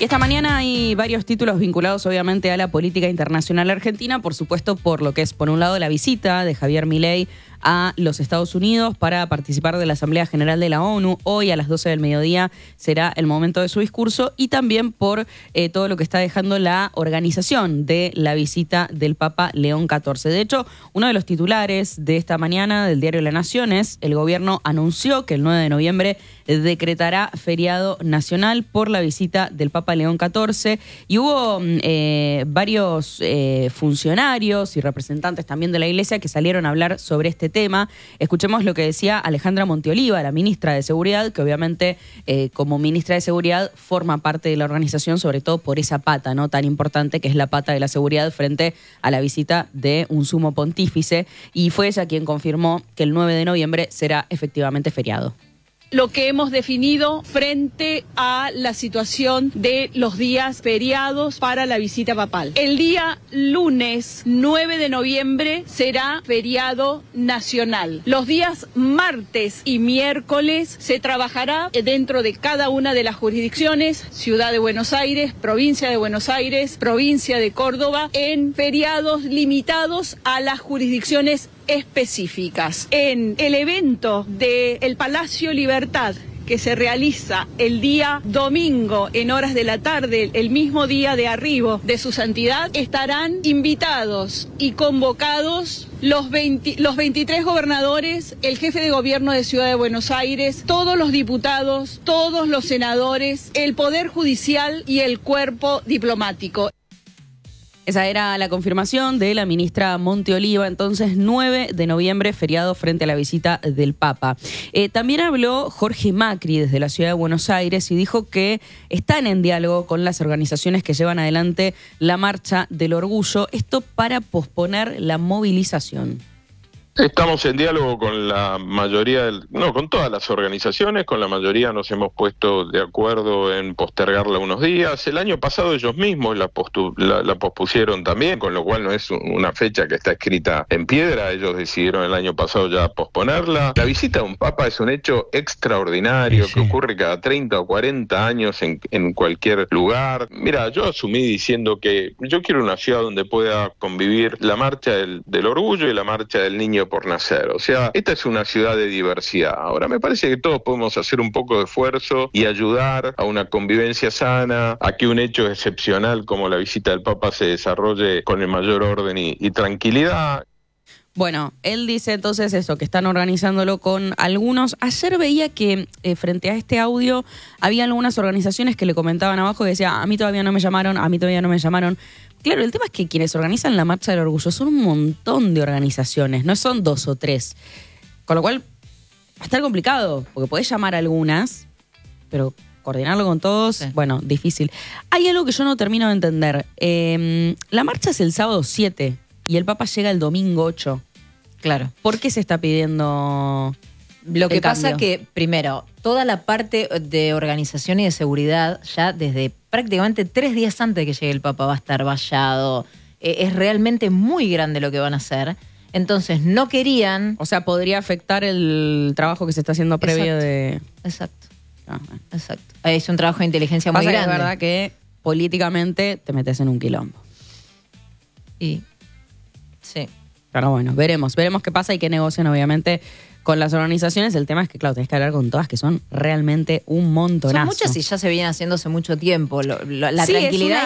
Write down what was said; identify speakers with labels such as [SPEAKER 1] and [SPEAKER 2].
[SPEAKER 1] Y esta mañana hay varios títulos vinculados obviamente a la política internacional argentina, por supuesto por lo que es, por un lado, la visita de Javier Milei a los Estados Unidos para participar de la Asamblea General de la ONU. Hoy a las 12 del mediodía será el momento de su discurso, y también por todo lo que está dejando la organización de la visita del Papa León XIV. De hecho, uno de los titulares de esta mañana del diario La Nación es: el gobierno anunció que el 9 de noviembre decretará feriado nacional por la visita del Papa León XIV, y hubo varios funcionarios y representantes también de la Iglesia que salieron a hablar sobre este tema. Escuchemos lo que decía Alejandra Montioliva, la ministra de Seguridad, que obviamente como ministra de Seguridad forma parte de la organización, sobre todo por esa pata, ¿no?, tan importante que es la pata de la seguridad frente a la visita de un sumo pontífice, y fue ella quien confirmó que el 9 de noviembre será efectivamente feriado.
[SPEAKER 2] Lo que hemos definido frente a la situación de los días feriados para la visita papal. El día lunes 9 de noviembre será feriado nacional. Los días martes y miércoles se trabajará dentro de cada una de las jurisdicciones: Ciudad de Buenos Aires, Provincia de Buenos Aires, Provincia de Córdoba, en feriados limitados a las jurisdicciones específicas. En el evento del Palacio Libertad, que se realiza el día domingo en horas de la tarde, el mismo día de arribo de su santidad, estarán invitados y convocados los 23 gobernadores, el jefe de gobierno de Ciudad de Buenos Aires, todos los diputados, todos los senadores, el Poder Judicial y el cuerpo diplomático.
[SPEAKER 1] Esa era la confirmación de la ministra Montioliva. Entonces, 9 de noviembre, feriado frente a la visita del Papa. También habló Jorge Macri desde la Ciudad de Buenos Aires y dijo que están en diálogo con las organizaciones que llevan adelante la Marcha del Orgullo, esto para posponer la movilización.
[SPEAKER 3] Estamos en diálogo con la mayoría, con todas las organizaciones. Con la mayoría nos hemos puesto de acuerdo en postergarla unos días. El año pasado ellos mismos la pospusieron también, con lo cual no es una fecha que está escrita en piedra. Ellos decidieron el año pasado ya posponerla. La visita de un papa es un hecho extraordinario, sí, que ocurre cada 30 o 40 años en cualquier lugar. Mira, yo asumí diciendo que yo quiero una ciudad donde pueda convivir la marcha del orgullo y la marcha del niño por nacer. O sea, esta es una ciudad de diversidad. Ahora, me parece que todos podemos hacer un poco de esfuerzo y ayudar a una convivencia sana, a que un hecho excepcional como la visita del Papa se desarrolle con el mayor orden y tranquilidad.
[SPEAKER 1] Bueno, él dice entonces eso, que están organizándolo con algunos. Ayer veía que frente a este audio había algunas organizaciones que le comentaban abajo, que decía: a mí todavía no me llamaron, a mí todavía no me llamaron. Claro, el tema es que quienes organizan la Marcha del Orgullo son un montón de organizaciones, no son 2 o 3. Con lo cual va a estar complicado, porque podés llamar a algunas, pero coordinarlo con todos, sí, bueno, difícil. Hay algo que yo no termino de entender. La marcha es el sábado 7 y el Papa llega el domingo 8.
[SPEAKER 4] Claro.
[SPEAKER 1] ¿Por qué se está pidiendo
[SPEAKER 4] lo que
[SPEAKER 1] cambio?
[SPEAKER 4] pasa que, primero, toda la parte de organización y de seguridad, ya desde prácticamente 3 días antes de que llegue el Papa, va a estar vallado. Es realmente muy grande lo que van a hacer. Entonces, no querían...
[SPEAKER 1] O sea, podría afectar el trabajo que se está haciendo previo.
[SPEAKER 4] Exacto.
[SPEAKER 1] De...
[SPEAKER 4] Exacto.
[SPEAKER 1] Ah, bueno.
[SPEAKER 4] Exacto. Es un trabajo de inteligencia muy grande.
[SPEAKER 1] Es verdad que políticamente te metes en un quilombo.
[SPEAKER 4] Y sí.
[SPEAKER 1] Pero bueno, veremos qué pasa y qué negocian, obviamente, con las organizaciones. El tema es que, claro, tenés que hablar con todas, que son realmente un montonazo.
[SPEAKER 4] Son muchas y ya se vienen haciendo hace mucho tiempo. La
[SPEAKER 1] sí,
[SPEAKER 4] tranquilidad